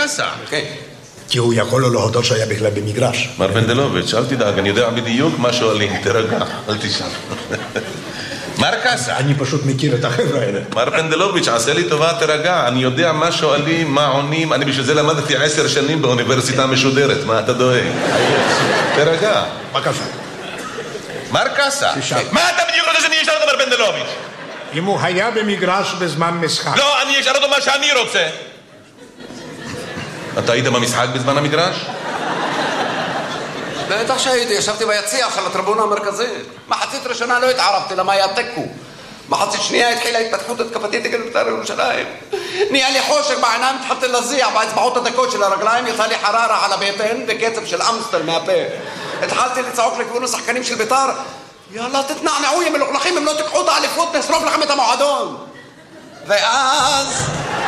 קסה? כן. כי הוא יכול לו להודות שהיה בכלל במגרש. מר פנדלוביץ', אל תדאג, אני יודע בדיוק מה שואלים, תרגע, אל תשאל. מר קסה. אני פשוט מכיר את החבר'ה האלה. מר פנדלוביץ', עשה לי טובה, תרגע, אני יודע מה שואלים, מה עונים, אני בשביל זה למדתי 10 שנים באוניברסיטה משודרת, מה אתה דואג? תרגע. בבקשה. מר קסה, מה אתה בדיוק רוצה שאני אשאל אותו, מר פנדלוביץ'? אם הוא היה במגרש בזמן משחק. לא, אני אשאל אותו מה שאני רוצה. אתה היית במשחק בזמן המגרש? בטח שהייתי, ישבתי ביציע של הטריבונה המרכזית. מחצית ראשונה לא התערבתי, למה היה תיקו. מחצית שנייה התחילה התפתחות התקפתית נגד בית"ר ירושלים. נהיה לי חושך בעיניים, התחלתי להזיע באצבעות הדקות של הרגליים, יצא לי חררה על הבטן וקצב של אמסטל מהפה. התחלתי לצעוק לכיוון השחקנים של בית"ר, יאללה תתנענעו יא מלוכלכים, אם לא תיקחו את האליפות נשרוף לכם את המועדון. ואז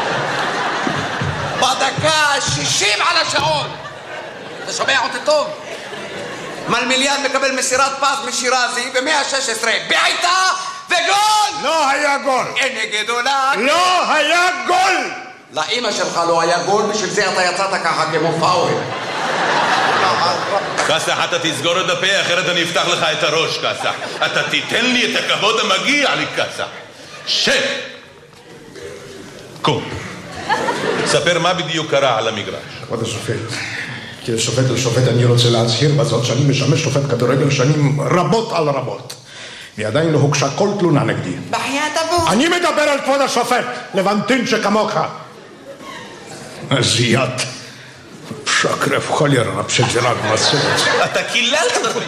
בדקה 60 על השעון, אתה שומע אותי טוב? מלמיליאן מקבל מסירת פס משירזי ב-116, בעיטה וגול! לא היה גול! אין גדולה! לא היה גול! לאמא שלך לא היה גול, בשביל זה אתה יצאת ככה כמו פאוול. קסח, אתה תסגור את הפה, אחרת אני אפתח לך את הראש, קסח. אתה תיתן לי את הכבוד המגיע לי, קסח. שב! קום. ספר מה בדיוק קרה על המגרש. כבוד השופט, כשופט לשופט אני רוצה להצהיר בזאת שאני משמש שופט כדורגל שנים רבות על רבות. ועדיין לא הוגשה כל תלונה נגדי. בחיית אבו. אני מדבר על כבוד השופט, לבנטין שכמוך. זיית. שקרף חולר, פשג'רק מסורת. אתה קיללת אותי.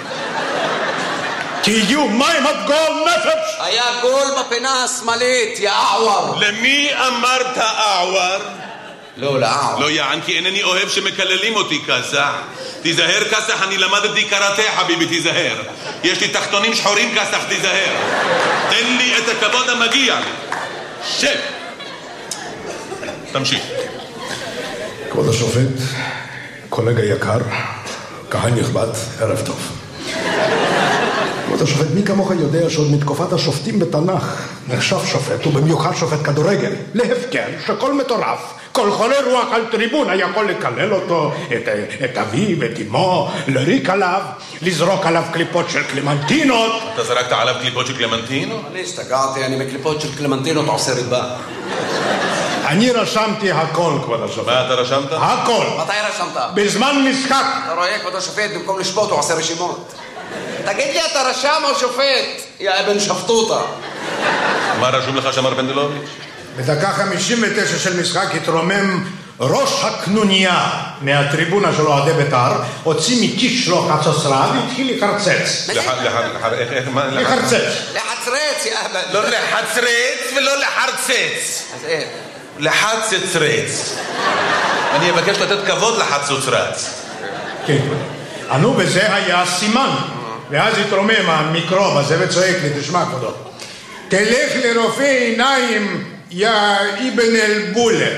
תהיו מים עד גול נפש! היה גול בפינה השמאלית, יא אעוור. למי אמרת אעוור? לא, לאעוור. לא יען, כי אינני אוהב שמקללים אותי, קסח. תיזהר, קסח, אני למדתי קראטה, חביבי, תיזהר. יש לי תחתונים שחורים, קסח, תיזהר. תן לי את הכבוד המגיע לי. שב! תמשיך. כבוד השופט, קולגה יקר, קהל נכבד, ערב טוב. כבוד השופט, מי כמוך יודע שעוד מתקופת השופטים בתנ"ך נחשב שופט, ובמיוחד שופט כדורגל, להפקר שכל מטורף, כל חולה רוח על טריבונה יכול לקלל אותו, את אביו, את אמו, לריק עליו, לזרוק עליו קליפות של קלמנטינות. אתה זרקת עליו קליפות של קלמנטינות? אני השתגעתי, אני מקליפות של קלמנטינות עושה ריבה. אני רשמתי הכל, כבוד השופט. מה אתה רשמת? הכל. מתי רשמת? בזמן משחק. אתה רואה, כבוד השופט, במקום לשפוט הוא עושה רשימות. תגיד לי, אתה רשם או שופט? יא אבן שפטוטה. מה רשום לך שמר פנדלוביץ'? בדקה 59 של משחק התרומם ראש הקנוניה מהטריבונה של אוהדי בית"ר, הוציא מכיס שלו חצוצרה והתחיל לחרצץ. לחרצץ. לחצרץ, יא אבן. לא לחצרץ ולא לחרצץ. אז איך? לחצצרץ. אני אבקש לתת כבוד לחצוצרץ. כן. ענו בזה היה סימן. ואז התרומם המיקרוב הזה וצועק לי, תשמע כבודו, תלך לרופא עיניים יא אבן אל-בולה.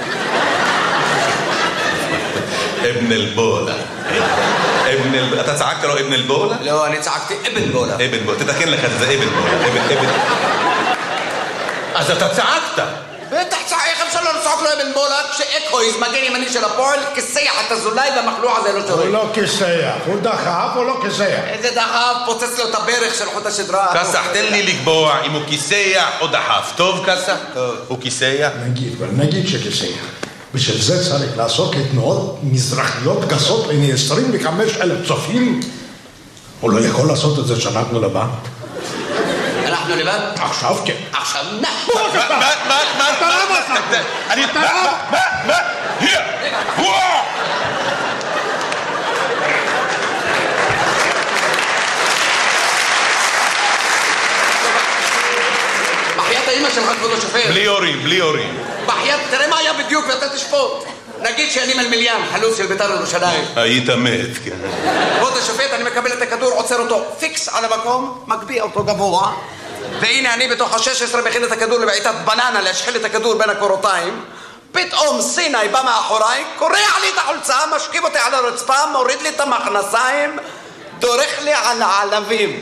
אבן אל-בולה. אתה צעקת לו אבן אל-בולה? לא, אני צעקתי אבן בולה. אבן בולה, תתקן לך את זה, אבן בולה. אז אתה צעקת. בטח צעק, איך אפשר לא לצעוק לו אבן בולה כשאקויז מגן ימני של הפועל כיסח את הזולאי והמחלוע הזה לא שורק. הוא לא כיסח, הוא דחף או לא כיסח? איזה דחף, פוצץ לו את הברך של חוט השדרה. קסח, תן לי לקבוע אם הוא כיסח או דחף. טוב, קסח? טוב. הוא כיסח? נגיד שכיסח. בשביל זה צריך לעשות תנועות מזרחיות גסות לעיני 25,000 צופים. הוא לא יכול לעשות את זה שאנחנו לבד. אנחנו לבד? עכשיו כן. עכשיו מה? בחיית האמא שלך, כבוד השופט. בלי הורים. בחיית, תראה מה היה בדיוק ואתה תשפוט. נגיד שאני מלמיליאן, חלוץ של בית"ר ירושלים. היית מת, כן. כבוד השופט, אני מקבל את הכדור, עוצר אותו פיקס על המקום, מגביה אותו גבוה, והנה אני בתוך ה-16 מכין את הכדור לבעיטת בננה, להשחיל את הכדור בין הקורותיים. פתאום סיני בא מאחוריי, קורע לי את החולצה, משכיב אותי על הרצפה, מוריד לי את המכנסיים, דורך לי על העלבים.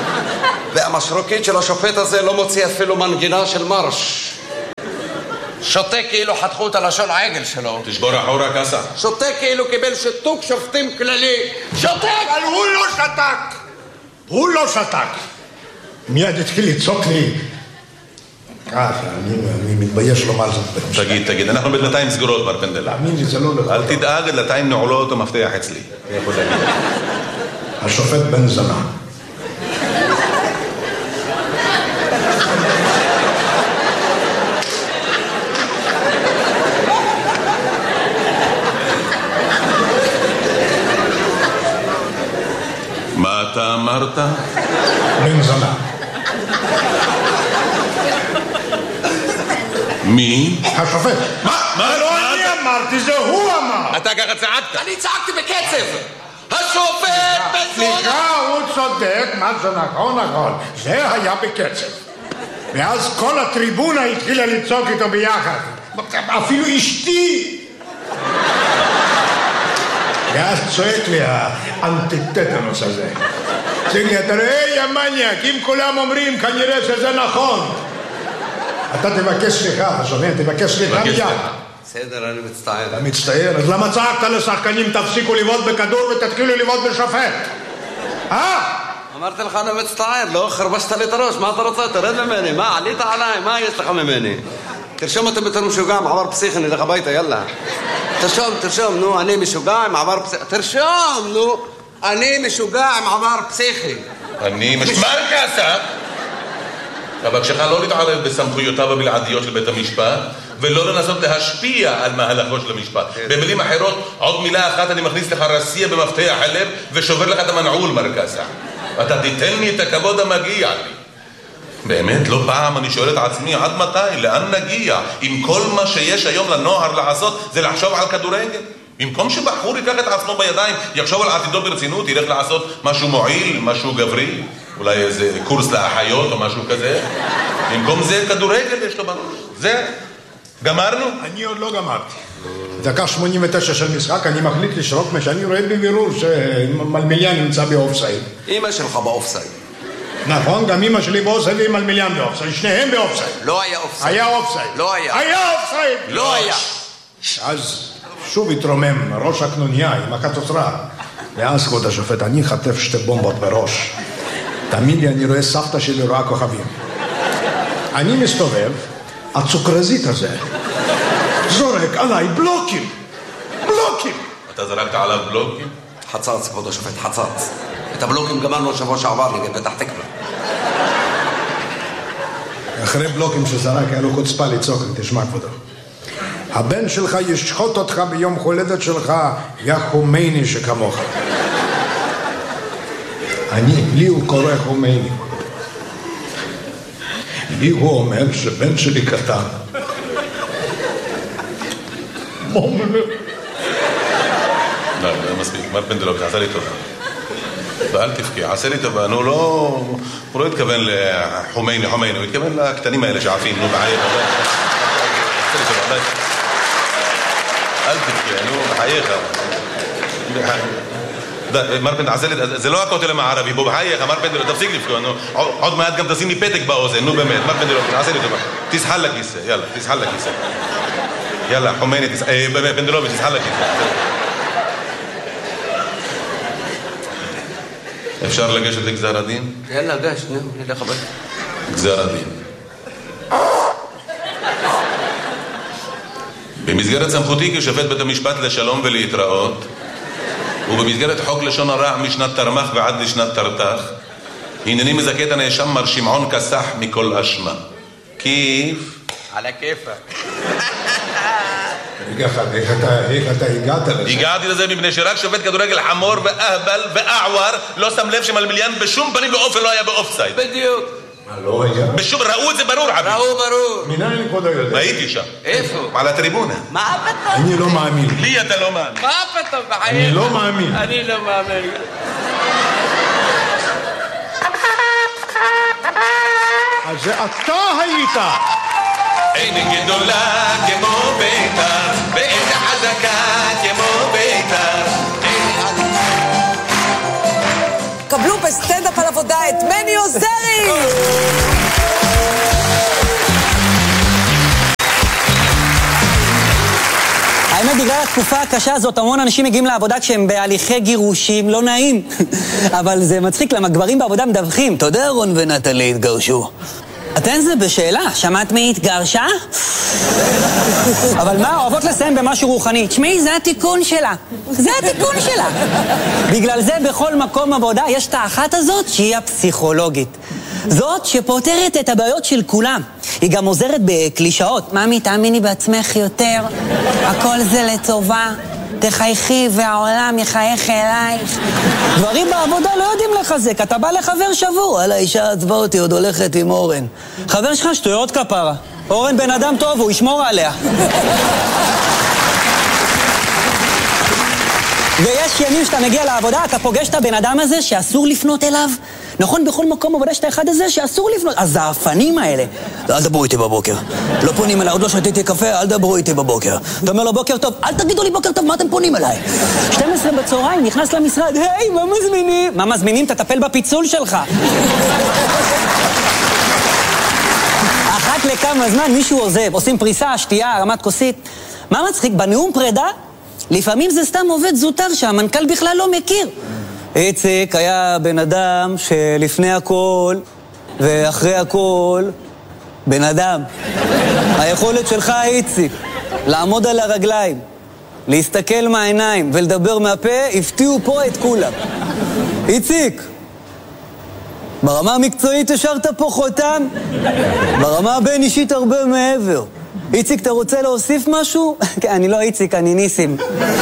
והמשרוקית של השופט הזה לא מוציא אפילו מנגינה של מרש. שותה כאילו חתכו את הלשון העגל שלו. תשבור אחורה כסח. שותה כאילו קיבל שיתוק שופטים כללי. שותק! אבל הוא לא שתק! הוא לא שתק! מיד התחיל לצעוק לי. ככה, אני מתבייש לומר זאת. תגיד, אנחנו בדלתיים סגורות, מר פנדל. תאמין לי, זה לא נכון. אל תדאג, דלתיים נעולות ומפתח אצלי. אני יכול להגיד. השופט בן זנה. מה אתה אמרת? בן זנה. מי? השופט. מה? לא אני אמרתי, זה הוא אמר. אתה ככה צעקת. אני צעקתי בקצב! השופט בן זונה! סליחה, הוא צודק, מה זה נכון. זה היה בקצב. ואז כל הטריבונה התחילה לצעוק איתו ביחד. אפילו אשתי. ואז צועק לי האנטיטטנוס הזה. צועק לי, אתה רואה, יא מניאק, אם כולם אומרים, כנראה שזה נכון. אתה תבקש סליחה, אתה שומע? תבקש סליחה מיד. בסדר, אני מצטער. אתה מצטער? אז למה צעקת לשחקנים, תפסיקו לבעוט בכדור ותתחילו לבעוט בשופט? אמרתי לך, אני מצטער, לא חרבשת לי את הראש, מה אתה רוצה? תרד ממני, מה, עלית עליי, מה יש לך ממני? תרשום אותם יותר משוגע, מעבר פסיכי, נלך הביתה, יאללה. תרשום, נו, אני משוגע עם עבר פסיכי. תרשום, נו, אני משוגע עם עבר פסיכי. אני משמר כסף. אבקשך לא להתערב בסמכויותיו הבלעדיות של בית המשפט ולא לנסות להשפיע על מהלכו של המשפט. במילים אחרות, עוד מילה אחת אני מכניס לך רסייה במפתח הלב ושובר לך את המנעול, מר כסח. אתה תיתן לי את הכבוד המגיע לי. באמת, לא פעם אני שואל את עצמי, עד מתי? לאן נגיע? אם כל מה שיש היום לנוער לעשות זה לחשוב על כדורגל? במקום שבחור ייקח את עצמו בידיים, יחשוב על עתידו ברצינות, ילך לעשות משהו מועיל, משהו גברי, אולי איזה קורס לאחיות או משהו כזה. במקום זה כדורגל יש לו בראש. זה, גמרנו? אני עוד לא גמרתי. דקה 89 של משחק, אני מחליט לשרוק מה שאני רואה בבירור שמלמיליאן נמצא באופסייד. אמא שלך באופסייד. נכון, גם אמא שלי באופסייד ועם מלמיליאן באופסייד. שניהם באופסייד. לא היה אופסייד. היה אופסייד. לא היה. היה אופסייד. לא היה. אז שוב התרומם ראש הקנוניה עם הקטוטרה. ואז כבוד השופט, אני חטף שתי בומבות בראש. תמיד לי אני רואה סבתא שלי רואה כוכבים. אני מסתובב, הצוקרזית הזה זורק עליי בלוקים. אתה זרקת עליו בלוקים? חצץ, כבוד השופט, חצץ. את הבלוקים גמרנו שבוע שעבר נגד פתח תקווה. אחרי בלוקים שזרק היה לו חוצפה לצעוק, תשמע כבודו. הבן שלך ישחוט אותך ביום הולדת שלך, יא חומייני שכמוך. לי הוא קורא חומייני. לי הוא אומר שבן שלי קטן. לא, מספיק, מר פנדלוב, תעשה לי טובה. ואל תבכי, עשה לי טובה, הוא לא התכוון לחומייני, הוא התכוון לקטנים האלה שעפים, נו בחייך. עשה לי טובה, אל תבכי, נו בחייך. מר פנדל, עשה לי, זה לא הכותל המערבי, בוא בחייך, מר פנדל, תפסיק לבכי, עוד מעט גם תשים לי פתק באוזן, נו באמת, מר פנדל, עשה לי טובה. תסחל לכיסא, יאללה, תסחל לכיסא. יאללה, חומייני, פנדלובי, תסחל לכיסא. אפשר לגשת לגזר הדין? יאללה, גש, נלך הביתה. גזר הדין. במסגרת סמכותי כשופט בית המשפט לשלום ולהתראות, ובמסגרת חוק לשון הרע משנת תרמ"ח ועד לשנת תרת"ח, הנני מזכה את הנאשם מר שמעון כסח מכל אשמה. כיף? על הכיפק. איך אתה הגעת לזה? הגעתי לזה מפני שרק שופט כדורגל חמור ואהבל ואעואר לא שם לב שמלמיליאן בשום פנים ואופן לא היה באופסייד. בדיוק. לא היה? ראו את זה ברור, חביב. ראו ברור. מנין כבודו יודע? ראיתי שם. איפה? על הטריבונה. מה פתאום? אני לא מאמין. לי אתה לא מאמין. מה פתאום? אני לא מאמין. אני לא מאמין. אז זה אתה היית. אין גדולה כמו ביתר, ואין חזקה כמו ביתר. קבלו בסטנדאפ על עבודה את מני עוזרי! האמת, בגלל התקופה הקשה הזאת, המון אנשים מגיעים לעבודה כשהם בהליכי גירושים, לא נעים. אבל זה מצחיק, למה גברים בעבודה מדווחים. אתה יודע, רון ונטלי התגרשו. אתן זה בשאלה, שמעת מי התגרשה? אבל מה, אוהבות לסיים במשהו רוחני. תשמעי, זה התיקון שלה. זה התיקון שלה. בגלל זה בכל מקום עבודה יש את האחת הזאת שהיא הפסיכולוגית. זאת שפותרת את הבעיות של כולם. היא גם עוזרת בקלישאות. ממי, תאמיני בעצמך יותר. הכל זה לטובה. תחייכי והעולם יחייך אלייך. דברים בעבודה לא יודעים לחזק. אתה בא לחבר שבור. על האישה עצבה אותי, עוד הולכת עם אורן. חבר שלך שטויות כפרה. אורן בן אדם טוב, הוא ישמור עליה. ויש ימים שאתה מגיע לעבודה, אתה פוגש את הבן אדם הזה שאסור לפנות אליו. נכון, בכל מקום עבודה שאתה אחד הזה שאסור לפנות. אז האפנים האלה. אל דברו איתי בבוקר. לא פונים אליי, עוד לא שתיתי קפה, אל דברו איתי בבוקר. אתה אומר לו בוקר טוב, אל תגידו לי בוקר טוב, מה אתם פונים אליי? 12 בצהריים, נכנס למשרד, היי, מה מזמינים? מה מזמינים? תטפל בפיצול שלך. אחת לכמה זמן מישהו עוזב, עושים פריסה, שתייה, הרמת כוסית. מה מצחיק? בנאום פרידה, לפעמים זה סתם עובד זוטר שהמנכ"ל בכלל לא מכיר. איציק היה בן אדם שלפני הכל ואחרי הכל בן אדם. היכולת שלך, איציק, לעמוד על הרגליים, להסתכל מהעיניים ולדבר מהפה, הפתיעו פה את כולם. איציק, ברמה המקצועית השארת פה חותם, ברמה הבין אישית הרבה מעבר. איציק, אתה רוצה להוסיף משהו? כן, אני לא איציק, אני ניסים.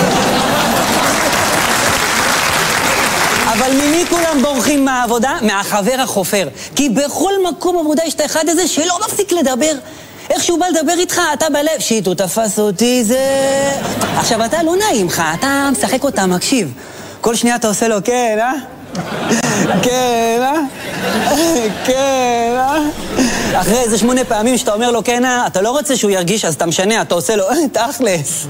אבל ממי כולם בורחים מהעבודה? מהחבר החופר. כי בכל מקום עבודה יש את האחד הזה שלא מפסיק לדבר. איך שהוא בא לדבר איתך, אתה בלב, שיט, הוא תפס אותי, זה... עכשיו, אתה לא נעים לך, אתה משחק אותה, מקשיב. כל שנייה אתה עושה לו, כן, אה? כן, אה? כן, אה? אחרי איזה 8 פעמים שאתה אומר לו, כן, אה? אתה לא רוצה שהוא ירגיש, אז אתה משנה, אתה עושה לו, תכלס.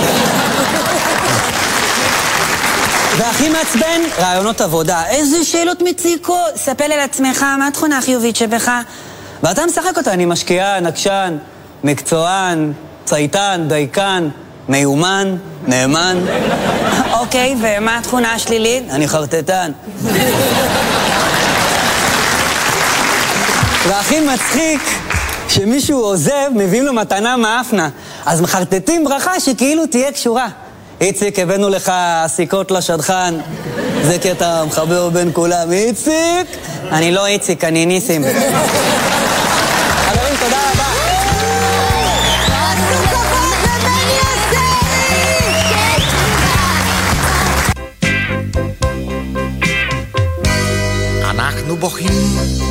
והכי מעצבן, רעיונות עבודה. איזה שאלות מציקות. ספר על עצמך, מה התכונה החיובית שבך? ואתה משחק אותה, אני משקיען, נקשן, מקצוען, צייתן, דייקן, מיומן, נאמן. אוקיי, ומה התכונה השלילית? אני חרטטן. והכי מצחיק, שמישהו עוזב, מביאים לו מתנה מאפנה. אז מחרטטים ברכה שכאילו תהיה קשורה. איציק, הבאנו לך סיכות לשדכן. זה כי אתה מחבר בין כולם. איציק? אני לא איציק, אני ניסים. חברים, תודה רבה. אנחנו בוכים